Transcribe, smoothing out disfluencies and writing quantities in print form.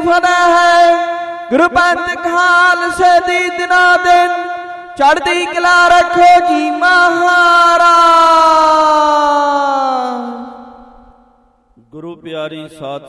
ਫਤਿਹ ਹੈ। ਗੁਰੂ ਪੰਥ ਖਾਲਸੇ ਦੀ ਦਿਨਾਂ ਦਿਨ ਚੜ੍ਹਦੀ ਕਲਾ ਰੱਖੋ ਜੀ ਮਹਾਰਾਜ। ਗੁਰੂ ਪਿਆਰੀ ਸਾਧ